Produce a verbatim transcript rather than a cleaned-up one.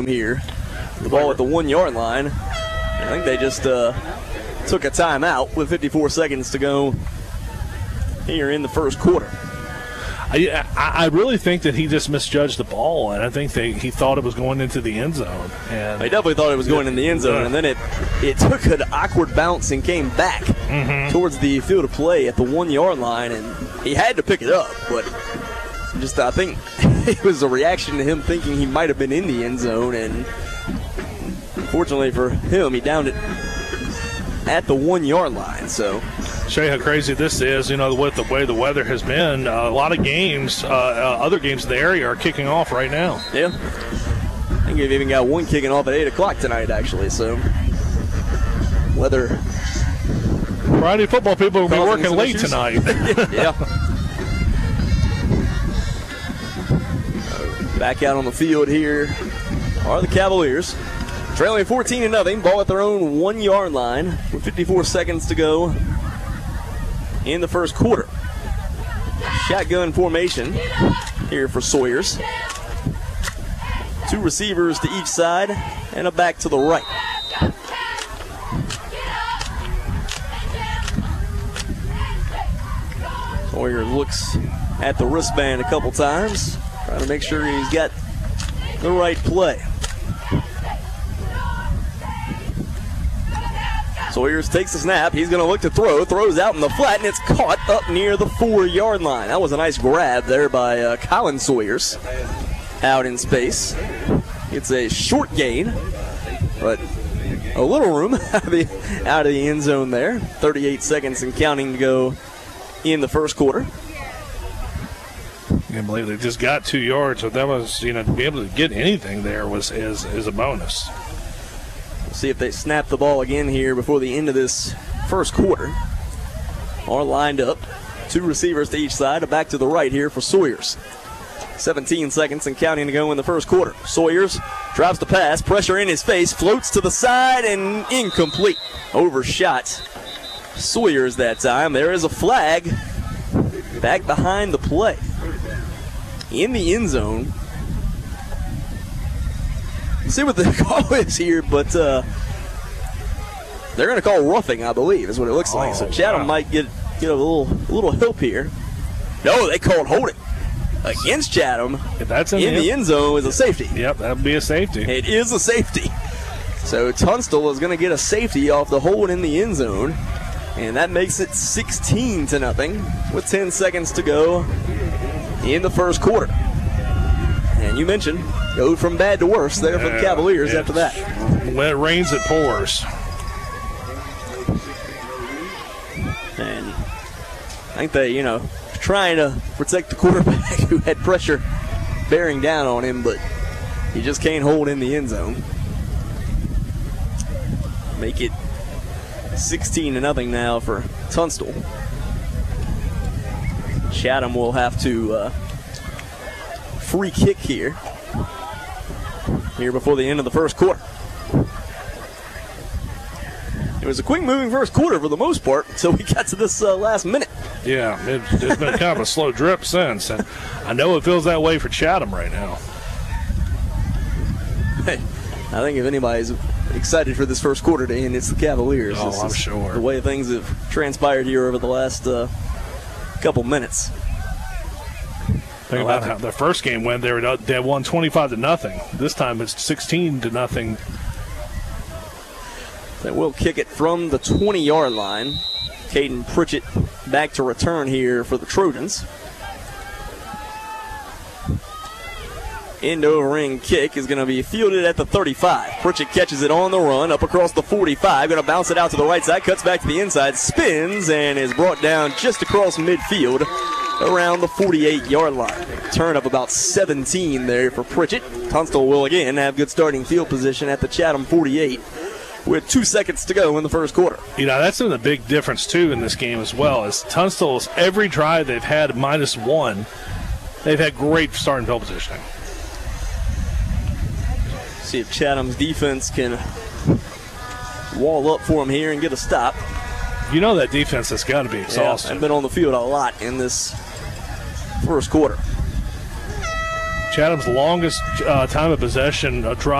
him here. The ball at the one-yard line. I think they just uh, took a timeout with fifty-four seconds to go here in the first quarter. I, I really think that he just misjudged the ball, and I think they, he thought it was going into the end zone. And he definitely thought it was going in the end zone, yeah. and then it it took an awkward bounce and came back mm-hmm. towards the field of play at the one-yard line, and he had to pick it up, but just I think it was a reaction to him thinking he might have been in the end zone, and fortunately for him, he downed it at the one-yard line. So. Show you how crazy this is. You know, with the way the weather has been, uh, a lot of games, uh, uh, other games in the area are kicking off right now. Yeah. I think they've even got one kicking off at eight o'clock tonight, actually. So, weather. Friday football people will be working late issues. tonight. Yeah. Back out on the field here are the Cavaliers. Trailing fourteen to nothing. Ball at their own one-yard line with fifty-four seconds to go in the first quarter. Shotgun formation here for Sawyers. Two receivers to each side and a back to the right. Sawyer looks at the wristband a couple times, trying to make sure he's got the right play. Sawyers takes the snap. He's going to look to throw. Throws out in the flat, and it's caught up near the four-yard line. That was a nice grab there by uh, Colin Sawyers out in space. It's a short gain, but a little room out of the, out of the end zone there. thirty-eight seconds and counting to go in the first quarter. I can't believe they just got two yards. So that was, you know, to be able to get anything there was is, is a bonus. See if they snap the ball again here before the end of this first quarter. Are lined up. Two receivers to each side. A back to the right here for Sawyers. seventeen seconds and counting to go in the first quarter. Sawyers drops the pass. Pressure in his face. Floats to the side and incomplete. Overshot Sawyers that time. There is a flag back behind the play. In the end zone. See what the call is here, but uh, they're going to call roughing, I believe, is what it looks like. Oh, so Chatham wow. might get get a little a little help here. No, they called holding against Chatham. If that's in, in the, the end zone is a safety. Yep, that would be a safety. It is a safety. So Tunstall is going to get a safety off the hold in the end zone, and that makes it sixteen to nothing with ten seconds to go in the first quarter. And you mentioned, go from bad to worse there for the Cavaliers after that. When it rains, it pours. And I think they, you know, trying to protect the quarterback who had pressure bearing down on him, but he just can't hold in the end zone. Make it sixteen to nothing now for Tunstall. Chatham will have to uh, free kick here. Here before the end of the first quarter. It was a quick moving first quarter for the most part until we got to this uh, last minute. Yeah, it, it's been kind of a slow drip since, and I know it feels that way for Chatham right now. Hey, I think if anybody's excited for this first quarter to end, it's the Cavaliers. Oh, This I'm is sure. The way things have transpired here over the last uh, couple minutes. Think about how the first game went. They were they won twenty-five to nothing. This time it's sixteen to nothing. They will kick it from the twenty-yard line. Caden Pritchett back to return here for the Trojans. End over end kick is going to be fielded at the thirty-five. Pritchett catches it on the run, up across the forty-five. Going to bounce it out to the right side, cuts back to the inside, spins, and is brought down just across midfield around the forty-eight-yard line. Turn up about seventeen there for Pritchett. Tunstall will again have good starting field position at the Chatham forty-eight with two seconds to go in the first quarter. You know, that's been a big difference, too, in this game as well, is Tunstall's every drive they've had minus one, they've had great starting field positioning. See if Chatham's defense can wall up for him here and get a stop. You know that defense has got to be exhausted. Yeah, I've been on the field a lot in this first quarter. Chatham's longest uh, time of possession, a drive.